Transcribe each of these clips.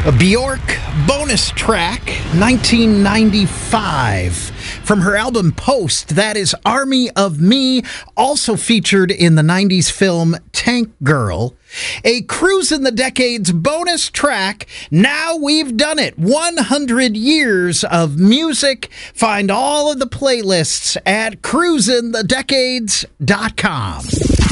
A Bjork bonus track, 1995. From her album Post, that is Army of Me, also featured in the 90s film Tank Girl. A Cruise in the Decades bonus track, Now We've Done It, 100 years of music. Find all of the playlists at cruisinthedecades.com.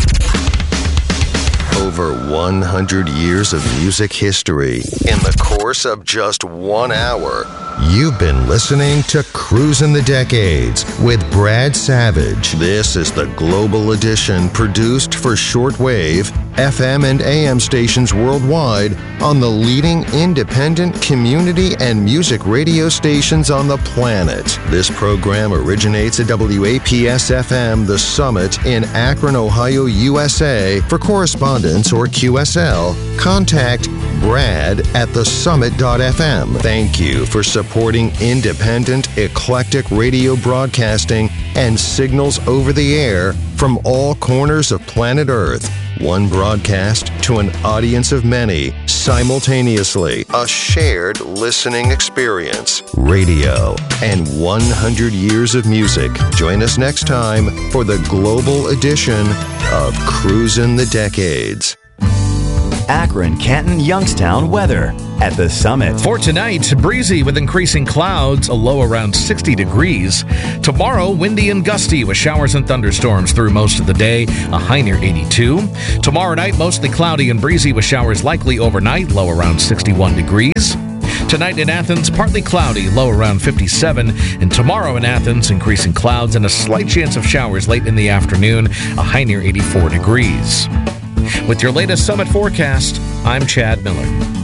Over 100 years of music history in the course of just 1 hour. You've been listening to Cruisin' the Decades with Brad Savage. This is the Global Edition produced for shortwave, FM and AM stations worldwide on the leading independent community and music radio stations on the planet. This program originates at WAPS-FM The Summit in Akron, Ohio, USA. For correspondence or QSL, contact Brad at thesummit.fm. Thank you for supporting independent, eclectic radio broadcasting and signals over the air from all corners of planet Earth. One broadcast to an audience of many, simultaneously. A shared listening experience. Radio and 100 years of music. Join us next time for the global edition of Cruisin' the Decades. Akron, Canton, Youngstown weather at the Summit. For tonight, breezy with increasing clouds, a low around 60 degrees. Tomorrow, windy and gusty with showers and thunderstorms through most of the day, a high near 82. Tomorrow night, mostly cloudy and breezy with showers likely overnight, low around 61 degrees. Tonight in Athens, partly cloudy, low around 57. And tomorrow in Athens, increasing clouds and a slight chance of showers late in the afternoon, a high near 84 degrees. With your latest Summit forecast, I'm Chad Miller.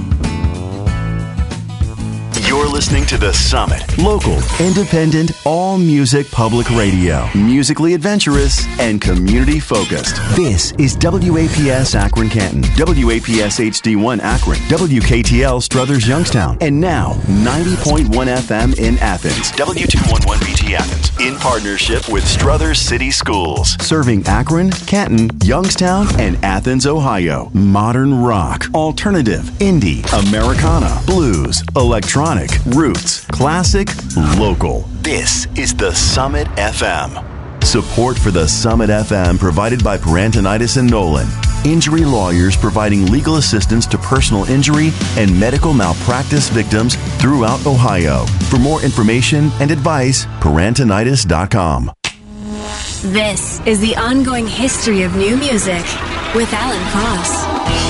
You're listening to The Summit. Local, independent, all-music public radio. Musically adventurous and community-focused. This is WAPS Akron Canton, WAPS HD1 Akron, WKTL Struthers Youngstown, and now 90.1 FM in Athens, W211BT Athens, in partnership with Struthers City Schools. Serving Akron, Canton, Youngstown, and Athens, Ohio. Modern rock, alternative, indie, Americana, blues, electronic, roots, classic, local. This is the Summit FM. Support for the Summit FM provided by Parantonitis and Nolan. Injury lawyers providing legal assistance to personal injury and medical malpractice victims throughout Ohio. For more information and advice, parantonitis.com. This is the ongoing history of new music with Alan Cross.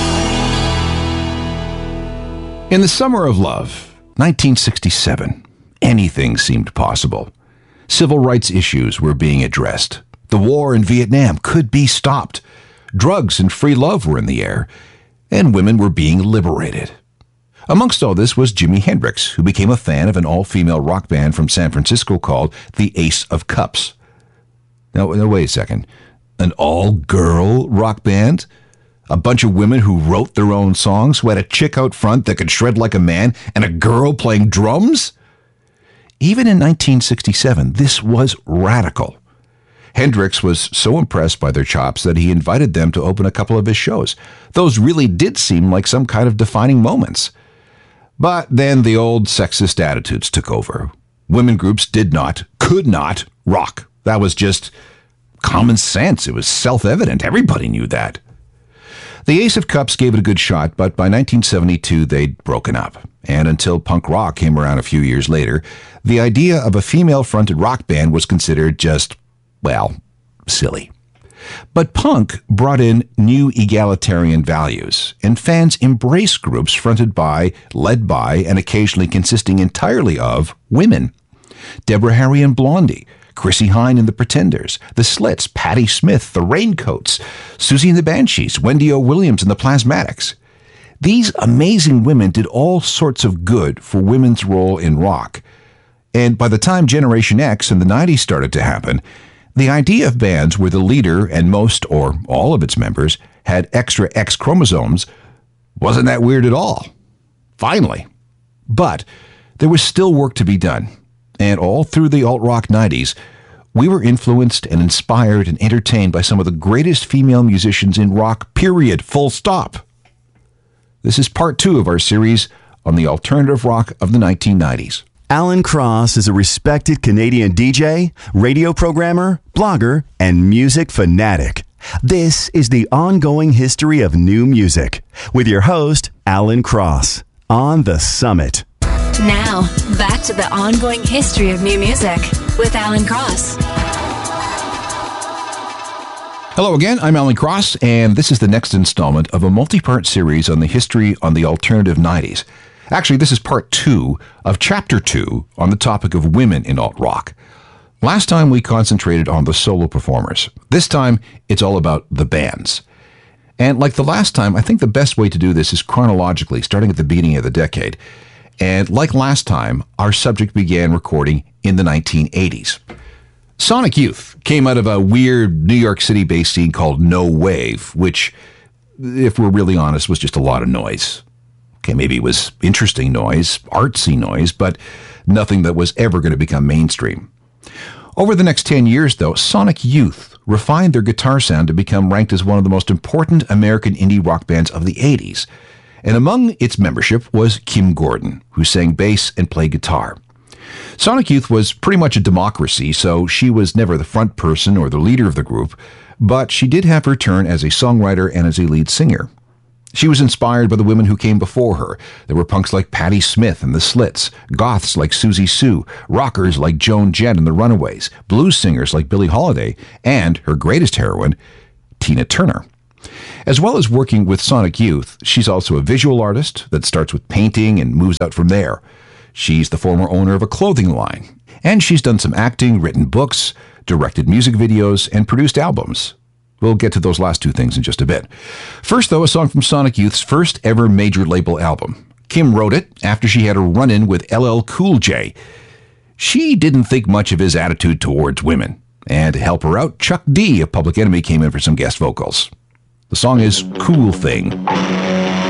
In the summer of love, 1967, anything seemed possible. Civil rights issues were being addressed. The war in Vietnam could be stopped. Drugs and free love were in the air, and women were being liberated. Amongst all this was Jimi Hendrix, who became a fan of an all-female rock band from San Francisco called the Ace of Cups. Now, wait a second. An all-girl rock band? A bunch of women who wrote their own songs, who had a chick out front that could shred like a man, and a girl playing drums? Even in 1967, this was radical. Hendrix was so impressed by their chops that he invited them to open a couple of his shows. Those really did seem like some kind of defining moments. But then the old sexist attitudes took over. Women groups could not rock. That was just common sense. It was self-evident. Everybody knew that. The Ace of Cups gave it a good shot, but by 1972 they'd broken up. And until punk rock came around a few years later, the idea of a female-fronted rock band was considered just, well, silly. But punk brought in new egalitarian values, and fans embraced groups fronted by, led by, and occasionally consisting entirely of women. Deborah Harry and Blondie, Chrissie Hynde and the Pretenders, the Slits, Patti Smith, the Raincoats, Susie and the Banshees, Wendy O. Williams and the Plasmatics. These amazing women did all sorts of good for women's role in rock. And by the time Generation X and the 90s started to happen, the idea of bands where the leader and most or all of its members had extra X chromosomes wasn't that weird at all. Finally. But there was still work to be done. And all through the alt-rock 90s, we were influenced and inspired and entertained by some of the greatest female musicians in rock, period, full stop. This is part 2 of our series on the alternative rock of the 1990s. Alan Cross is a respected Canadian DJ, radio programmer, blogger, and music fanatic. This is the ongoing history of new music with your host, Alan Cross, on The Summit. Now, back to the ongoing history of new music with Alan Cross. Hello again, I'm Alan Cross, and this is the next installment of a multi-part series on the history on the alternative 90s. Actually, this is part 2 of chapter 2 on the topic of women in alt-rock. Last time we concentrated on the solo performers. This time, it's all about the bands. And like the last time, I think the best way to do this is chronologically, starting at the beginning of the decade. And like last time, our subject began recording in the 1980s. Sonic Youth came out of a weird New York City-based scene called No Wave, which, if we're really honest, was just a lot of noise. Okay, maybe it was interesting noise, artsy noise, but nothing that was ever going to become mainstream. Over the next 10 years, though, Sonic Youth refined their guitar sound to become ranked as one of the most important American indie rock bands of the 80s. And among its membership was Kim Gordon, who sang bass and played guitar. Sonic Youth was pretty much a democracy, so she was never the front person or the leader of the group, but she did have her turn as a songwriter and as a lead singer. She was inspired by the women who came before her. There were punks like Patti Smith and the Slits, goths like Susie Sue, rockers like Joan Jett and the Runaways, blues singers like Billie Holiday, and her greatest heroine, Tina Turner. As well as working with Sonic Youth, she's also a visual artist that starts with painting and moves out from there. She's the former owner of a clothing line, and she's done some acting, written books, directed music videos, and produced albums. We'll get to those last two things in just a bit. First, though, a song from Sonic Youth's first ever major label album. Kim wrote it after she had a run-in with LL Cool J. She didn't think much of his attitude towards women. And to help her out, Chuck D of Public Enemy came in for some guest vocals. The song is Cool Thing.